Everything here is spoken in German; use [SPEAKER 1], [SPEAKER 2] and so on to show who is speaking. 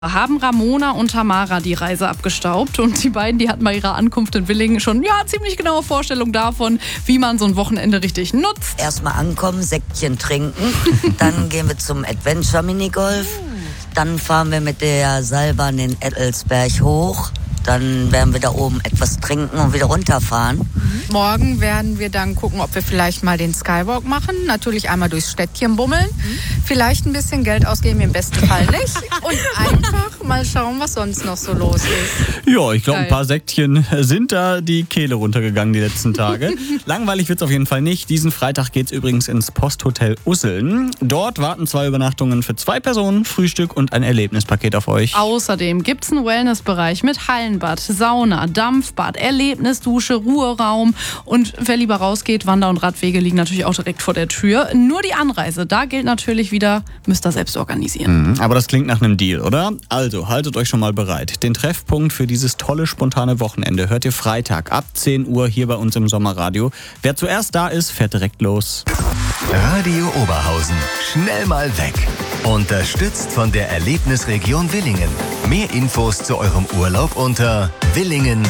[SPEAKER 1] Haben Ramona und Tamara die Reise abgestaubt und die beiden, die hatten bei ihrer Ankunft in Willingen schon ziemlich genaue Vorstellung davon, wie man so ein Wochenende richtig nutzt.
[SPEAKER 2] Erstmal ankommen, Säckchen trinken, dann gehen wir zum Adventure Minigolf, dann fahren wir mit der Seilbahn den Ettelsberg hoch. Dann werden wir da oben etwas trinken und wieder runterfahren.
[SPEAKER 3] Morgen werden wir dann gucken, ob wir vielleicht mal den Skywalk machen. Natürlich einmal durchs Städtchen bummeln. Vielleicht ein bisschen Geld ausgeben, im besten Fall nicht. Und einfach mal schauen, was sonst noch so los ist.
[SPEAKER 4] Ja, ich glaube, ein paar Säckchen sind da die Kehle runtergegangen die letzten Tage. Langweilig wird's auf jeden Fall nicht. Diesen Freitag geht's übrigens ins Posthotel Usseln. Dort warten 2 Übernachtungen für 2 Personen, Frühstück und ein Erlebnispaket auf euch.
[SPEAKER 1] Außerdem gibt's einen Wellnessbereich mit Hallenbad, Sauna, Dampfbad, Erlebnisdusche, Ruheraum. Und wer lieber rausgeht, Wander- und Radwege liegen natürlich auch direkt vor der Tür. Nur die Anreise, da gilt natürlich wieder, müsst ihr selbst organisieren.
[SPEAKER 4] Aber das klingt nach einem Deal, oder? Also, haltet euch schon mal bereit. Den Treffpunkt für dieses tolle, spontane Wochenende hört ihr Freitag ab 10 Uhr hier bei uns im Sommerradio. Wer zuerst da ist, fährt direkt los.
[SPEAKER 5] Radio Oberhausen. Schnell mal weg. Unterstützt von der Erlebnisregion Willingen. Mehr Infos zu eurem Urlaub unter willingen.de.